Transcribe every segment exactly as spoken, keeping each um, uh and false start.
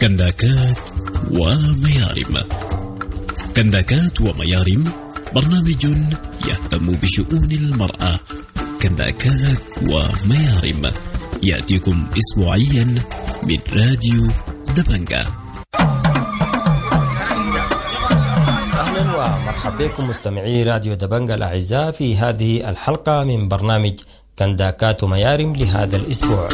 كنداكات وميارم. كنداكات وميارم برنامج يهتم بشؤون المرأة. كنداكات وميارم يأتيكم أسبوعيا من راديو دبنجة. أهلا ومرحبا بكم مستمعي راديو دبنجة الأعزاء في هذه الحلقة من برنامج كنداكات وميارم لهذا الأسبوع.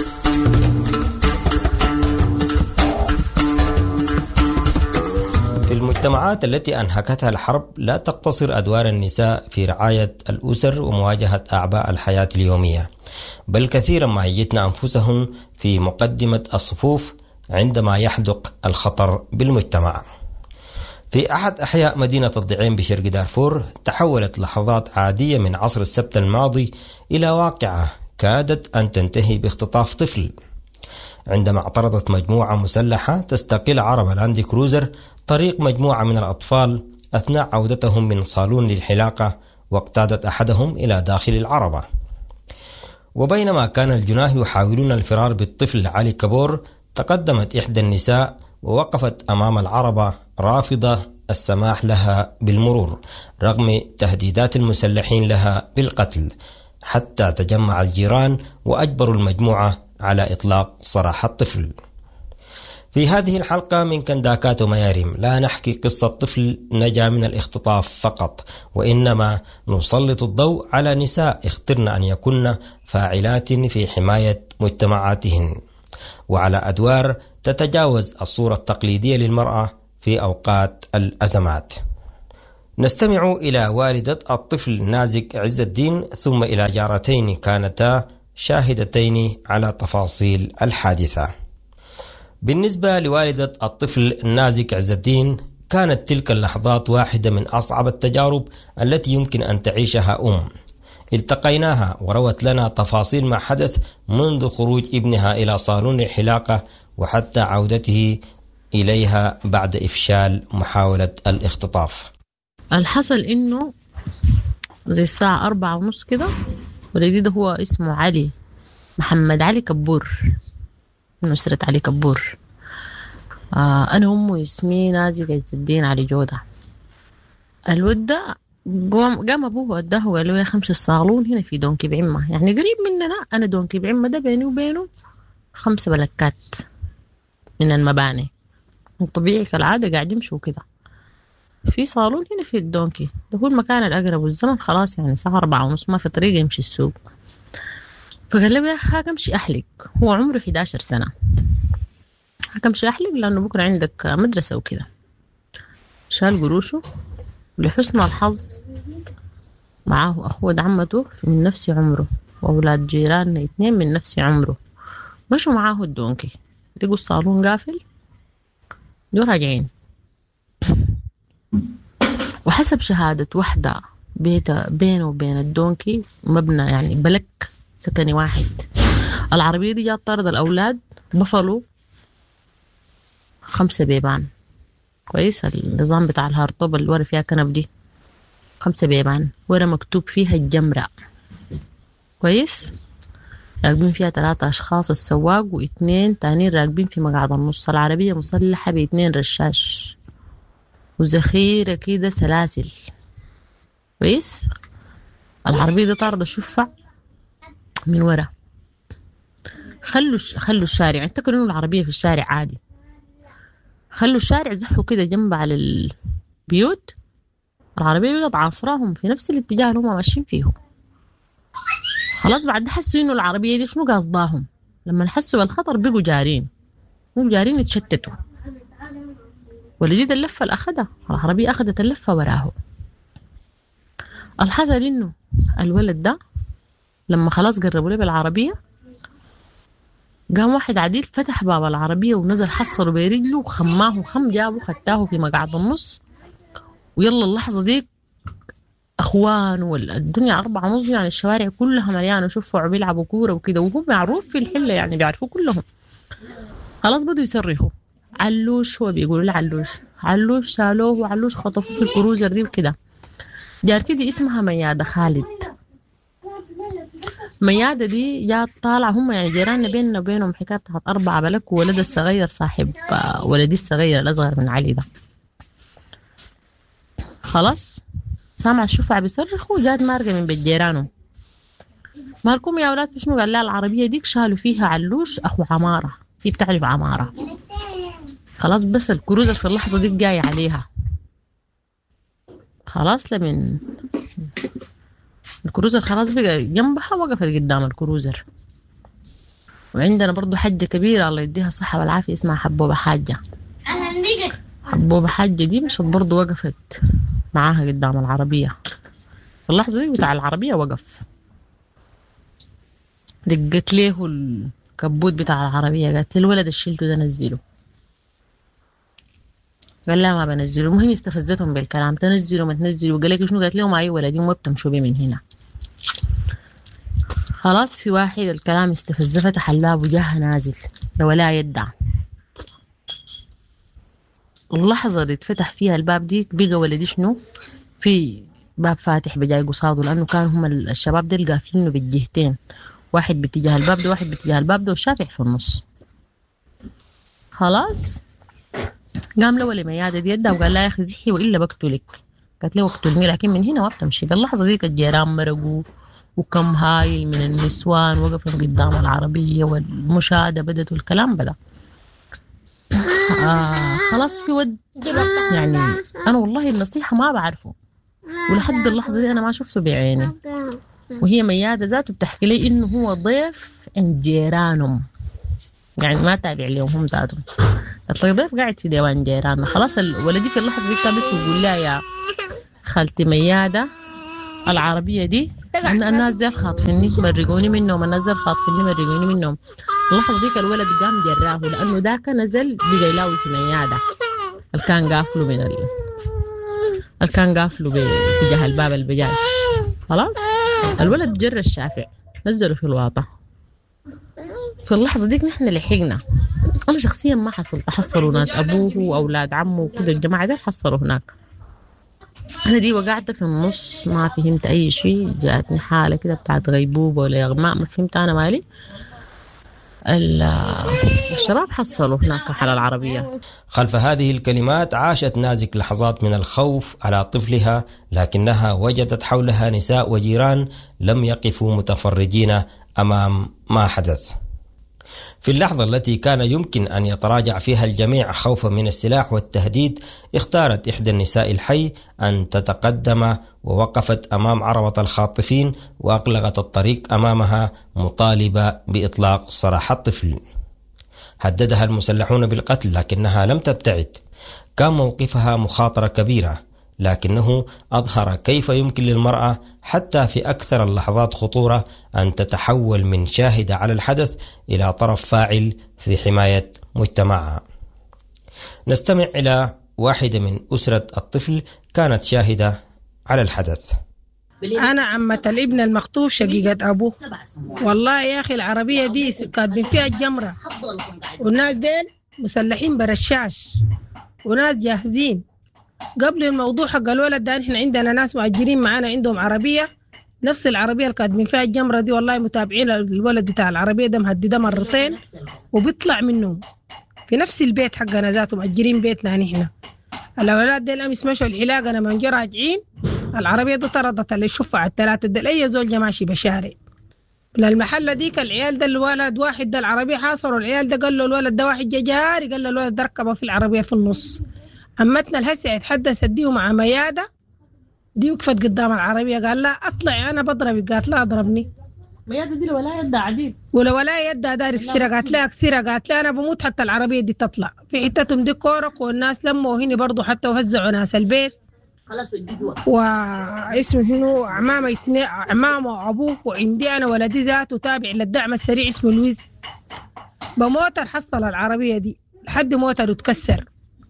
في المجتمعات التي أنهكتها الحرب لا تقتصر أدوار النساء في رعاية الأسر ومواجهة أعباء الحياة اليومية، بل كثيرا ما يجدن أنفسهم في مقدمة الصفوف عندما يحدق الخطر بالمجتمع. في أحد أحياء مدينة الضعين بشرق دارفور تحولت لحظات عادية من عصر السبت الماضي إلى واقعة كادت أن تنتهي باختطاف طفل، عندما اعترضت مجموعة مسلحة تستقل عربة لاند كروزر طريق مجموعة من الأطفال أثناء عودتهم من صالون للحلاقة، واقتادت أحدهم إلى داخل العربة. وبينما كان الجناه يحاولون الفرار بالطفل علي كابور، تقدمت إحدى النساء ووقفت أمام العربة رافضة السماح لها بالمرور رغم تهديدات المسلحين لها بالقتل، حتى تجمع الجيران وأجبروا المجموعة على إطلاق سراح الطفل. في هذه الحلقة من كنداكات وميارم لا نحكي قصة طفل نجا من الاختطاف فقط، وإنما نسلط الضوء على نساء اخترن أن يكن فاعلات في حماية مجتمعاتهن، وعلى أدوار تتجاوز الصورة التقليدية للمرأة في أوقات الأزمات. نستمع إلى والدة الطفل نازك عز الدين، ثم إلى جارتين كانتا شاهدتين على تفاصيل الحادثة. بالنسبة لوالدة الطفل نازك عز الدين، كانت تلك اللحظات واحدة من أصعب التجارب التي يمكن أن تعيشها أم. التقيناها وروت لنا تفاصيل ما حدث منذ خروج ابنها إلى صالون الحلاقة وحتى عودته إليها بعد إفشال محاولة الاختطاف. الحصل إنه زي الساعة أربعة ونص كده، والجديد ده هو اسمه علي محمد علي كبور من أسرة علي كبور. آه أنا أمه ياسمين نازك عز الدين علي جودة. الود ده قام أبوه وداه وقال له يا خمس الصالون هنا في دونكي بعمة، يعني قريب مننا. أنا دونكي بعمة ده بيني وبينه خمسة بلكات من المباني، طبيعي كالعادة قاعد يمشوا كده. في صالون هنا في الدونكي ده هو المكان الأقرب، والزمن خلاص يعني الساعة أربعة ونص ما في طريقة يمشي السوق. فقال له يا أخي امشي أحلق، هو عمره إحدى عشرة سنة، امشي أحلق لأنه بكرة عندك مدرسة وكده. شال قروشه، ولحسن الحظ معاه أخوة عمته من نفس عمره وأولاد جيراننا اثنين من نفس عمره، مشوا معاه الدونكي، لقوا الصالون قافل، جو راجعين. وحسب شهادة واحدة بيته بينه وبين الدونكي مبنى يعني بلك سكني واحد. العربية دي جات طرد الأولاد بفلوا خمسة بيبان، كويس. النظام بتاع الهارطوب اللي ورا فيها كنب دي خمسة بيبان، ورا مكتوب فيها الجمرة، كويس. راكبين فيها ثلاثة أشخاص، السواق واثنين تانين راكبين في مقعد النص. العربية مسلحة باثنين رشاش وذخيرة كده سلاسل، كويس. العربية دي طاردة شفع من ورا. خلوا خلوا الشارع، اعتقدوا انه العربية في الشارع عادي، خلوا الشارع زحوا كده جنب على البيوت. العربية بقت عاصراهم في نفس الاتجاه اللي هم ماشيين فيه. خلاص بعد حسوا انه العربية دي شنو قصداهم، لما حسوا بالخطر بقوا جارين، هم جارين يتشتتوا. ولديد اللفة اللي أخدها العربية أخدت اللفة وراه. الحصل إنه الولد ده لما خلاص قربوا له بالعربية، قام واحد عديل فتح باب العربية ونزل حصله برجله وخماه وخم جابه خدتاه في مقعد النص. ويلا اللحظة دي أخوان والدنيا أربعة ونص، يعني الشوارع كلها مليانة شوفوا بيلعبوا كورة وكده، وهم معروف في الحلة يعني بيعرفوا كلهم. خلاص بدوا يصرخوا علوش، هو بيقولوا له علوش علوش شالوه وعلوش خطفوه في الكروزر دي وكده. جارتي دي اسمها ميادة خالد. ميادة دي جات طالعة هم يعني جيراننا بيننا وبينهم حكاية بتاعت أربعة بلك وولد الصغير صاحب ولدي الصغير الأصغر من علي ده. خلاص سامع الشفع بيصرخ وجات مارقة من بيت جيرانهم. مالكم يا أولاد في شنو؟ قال لها العربية ديك شالوا فيها علوش أخو عمارة، هي بتعرف عمارة. خلاص بس الكروزر في اللحظة دي جاي عليها. خلاص لمن الكروزر خلاص بقى جنبها وقفت قدام الكروزر. وعندنا برضو حجة كبيرة الله يديها الصحة والعافية اسمها حبوبة حاجة. حبوبة حاجة دي مشت برضو وقفت معاها قدام العربية. في اللحظة دي بتاع العربية وقف، دقت له الكبوت بتاع العربية قالت لي الولد الشيلته ده نزله. قال لا ما بنزله. المهم استفزتهم بالكلام تنزلوا ما تنزلوا. قال لك شنو؟ قالت لهم اي ولدين ما بتمشوا بي من هنا. خلاص في واحد الكلام استفز فتح الباب وجاها نازل ولا يدع. اللحظة اللي اتفتح فيها الباب دي بقى ولدي شنو في باب فاتح بجاي قصاده، لأنه كان هم الشباب دي قافلينه بالجهتين، واحد باتجاه الباب ده واحد باتجاه الباب ده والشافع في النص. خلاص قام له ميادة دي يدها وقال لا يا أخي زحي وإلا بقتلك. قالت له اقتلني لكن من هنا ما بتمشي. باللحظة دي الجيران مرقوا وكم هايل من النسوان وقفوا قدام العربية والمشاهدة بدت والكلام بدأ. آه خلاص في ود يعني أنا والله النصيحة ما بعرفه ولحد اللحظة دي أنا ما شفته بعيني. وهي ميادة ذاته بتحكي لي إنه هو ضيف عند جيرانهم، يعني ما تابع لهم هم ذاتهم. أطلق ضيف قاعد في ديوان جيراننا. خلاص الولدي في اللحظة دي كانت بتقول لها يا خالتي ميادة العربية دي إن الناس دي خاطفيني مرقوني منهم، الناس دي خاطفيني مرقوني منهم. اللحظة ديك الولد قام جراه لأنه ذاك نزل بقى يلاوي في ميادة اللي كان قافله من ال... اللي كان قافله باتجاه الباب البجاي. خلاص الولد جر الشافع نزله في الواطة. في اللحظة ديك نحن لحقنا. أنا شخصيا ما حصلت، حصلوا ناس أبوه وأولاد عمه وكده الجماعة دي حصلوا هناك. أنا دي وقعت في النص ما فهمت أي شيء، جاءتني حالة كده بتاعت غيبوبة ولا إغماء ما فهمت أنا مالي. الشباب حصلوا هناك على العربية. خلف هذه الكلمات عاشت نازك لحظات من الخوف على طفلها، لكنها وجدت حولها نساء وجيران لم يقفوا متفرجين أمام ما حدث. في اللحظة التي كان يمكن أن يتراجع فيها الجميع خوفا من السلاح والتهديد، اختارت إحدى النساء الحي أن تتقدم ووقفت أمام عربة الخاطفين وأغلقت الطريق أمامها مطالبة بإطلاق سراح الطفل. هددها المسلحون بالقتل لكنها لم تبتعد. كان موقفها مخاطرة كبيرة، لكنه أظهر كيف يمكن للمرأة حتى في أكثر اللحظات خطورة أن تتحول من شاهدة على الحدث إلى طرف فاعل في حماية مجتمعها. نستمع إلى واحدة من أسرة الطفل كانت شاهدة على الحدث. أنا عمة الابن المخطوف شقيقة أبوه. والله يا أخي العربية دي كاتبين فيها الجمرة والناس دين مسلحين برشاش وناس جاهزين. قبل الموضوع حق الولد ده احنا عندنا ناس مؤجرين معانا عندهم عربية نفس العربية اللي كاتبين فيها الجمرة دي. والله متابعين الولد بتاع العربية ده مهدده مرتين وبيطلع منهم في نفس البيت حقنا ذاته مؤجرين بيتنا هنا. الأولاد دي الأمس مشوا الحلاقة أنا من راجعين العربية دي طردت اللي يشوفها على الثلاثة دي أي زول ماشي بشارع للمحلة ديك. العيال ده الولد واحد ده العربية حاصروا العيال ده قال له الولد ده واحد جاري قال له الولد ده ركبه في العربية في النص. أمتنا الهسع يتحدث ديه مع ميادة دي وقفت قدام العربية قال لا أطلع أنا بضربك. قالت لا أضربني. ميادة دي ولا يدها عديد ولا ولا يدها دارك سيرة. قالت لا أكسيرة. قالت لا أنا بموت حتى العربية دي تطلع. في حتتهم دي كورك والناس لموا هنا برضو حتى وهزعوا ناس البيت. خلاص الجدوى واسمه هنا عمامة اثنين عمامة وأبوه وعندي أنا ولدي ذاته تابع للدعم السريع اسمه لويس. بموتر حصل العربية دي لحد موتر وتكسر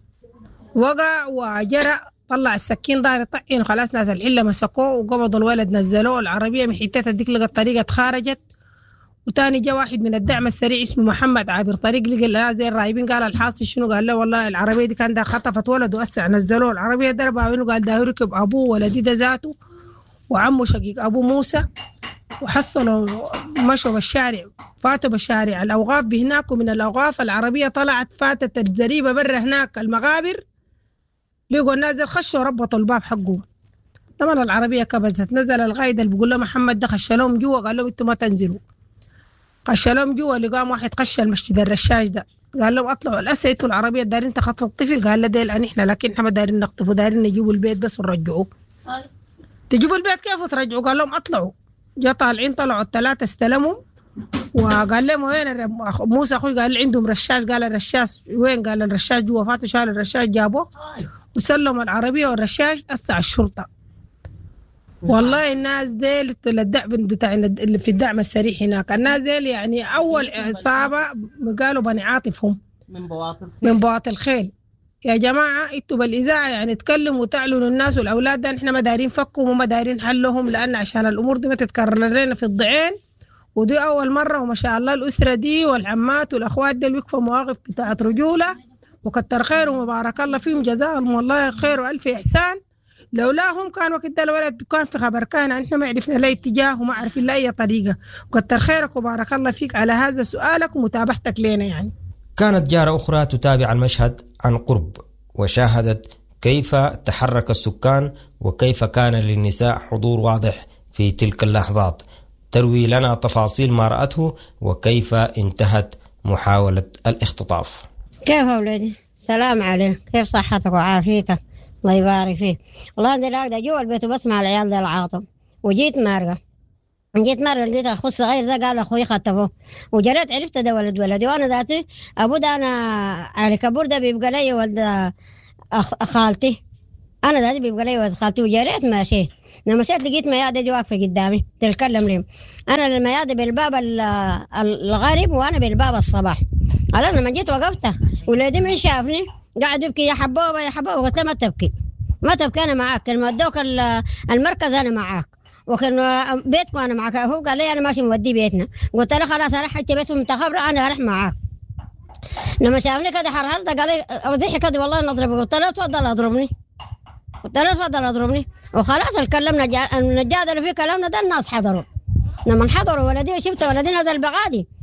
وقع وجرى طلع السكين ضاري طعين وخلاص ناس الحلة مسكوه وقبضوا الولد نزلوه العربية من حتتها ديك لقى الطريقة اتخارجت. وتاني جاء واحد من الدعم السريع اسمه محمد عابر طريق لقى الناس زي الرايبين قال الحاصل شنو. قال له والله العربية دي كان ده خطفت ولد وأسع نزلوه العربية ضربها وينه. قال ده ركب أبوه ولدي ده ذاته وعمه شقيق أبو موسى وحصلوا مشوا بالشارع، فاتوا بالشارع الأوقاف بهناك، ومن الأوقاف العربية طلعت فاتت الزريبة برا هناك المغابر، لقوا الناس دي خشوا ربطوا الباب حقهم. طبعا العربية كبزت، نزل القائد اللي بيقول له محمد ده خش لهم جوا، قال لهم انتوا ما تنزلوا، خش لهم جوا. لقام واحد خش المسجد الرشاش ده، قال لهم اطلعوا الاسا انتوا العربية دارين تخطفوا الطفل، قال له ديل ان احنا لكن احنا ما دارين نخطفوا، دارين نجيبوا البيت بس ونرجعوه. تجيبوا البيت كيف وترجعوا؟ قال لهم اطلعوا. جا طالعين، طلعوا الثلاثة استلموا، وقال لهم وين موسى اخوي؟ قال لي عندهم رشاش. قال الرشاش وين؟ قال الرشاش جوا. فاتوا شالوا الرشاش جابوه وسلموا العربية والرشاش أسع الشرطة. والله الناس ديل الدعم بتاع اللي في الدعم السريع هناك، الناس ديل يعني أول عصابة قالوا بني عاطفهم من بواطن من بواطن الخيل. يا جماعة انتوا بالإذاعة يعني تكلموا وتعلنوا الناس والأولاد ده احنا ما دايرين فكهم وما دايرين حلهم، لأن عشان الأمور دي ما تتكرر لنا في الضعين، ودي أول مرة. وما شاء الله الأسرة دي والعمات والأخوات دي وقفوا مواقف بتاعت رجولة، وكتر خير ومبارك الله فيهم، جزاهم والله خير وألف إحسان. لولاهم كان وقت الولد كان في خبر كان احنا ما عرفنا لا اتجاه وما عرفين لا أي طريقة. وكتر خيرك وبارك الله فيك على هذا سؤالك ومتابعتك لنا. يعني كانت جارة أخرى تتابع المشهد عن قرب، وشاهدت كيف تحرك السكان وكيف كان للنساء حضور واضح في تلك اللحظات. تروي لنا تفاصيل ما رأته وكيف انتهت محاولة الاختطاف. كيف أولادي؟ سلام عليك، كيف صحتك وعافيتك؟ الله يبارك فيك. والله أنا راقدة جوا البيت وبسمع العيال ده العاطم، وجيت مارقة جيت مرة لقيت أخو الصغير ده قال أخوي خطفوه، وجريت عرفت ده ولد ولدي، وأنا ذاتي أبو ده أنا علي كبور ده بيبقى لي ولد خالتي، أنا ذاتي بيبقى لي ولد خالتي. وجريت ماشيت، لما مشيت لقيت ميادة دي واقفة قدامي تتكلم لي، أنا الميادة بالباب الغريب وأنا بالباب الصباح. أنا لما جيت وقفت ولادي من شافني قاعد يبكي يا حبوبة يا حبوبة، قلت له ما تبكي ما تبكي أنا معاك، لما ودوك المركز أنا معاك، وكان بيتكم أنا معك. هو قال لي أنا ماشي مودي بيتنا، قلت له خلاص أروح حتى بيتهم أنت خبرة أنا أروح معاك. لما شافني كده حرهرت قال لي أوضحي كده والله نضربك، قلت له تفضل أضربني، قلت له تفضل أضربني. وخلاص الكلمنا النجادة اللي في كلامنا ده الناس حضروا. لما حضروا ولدي وشفت ولدي نزل بغادي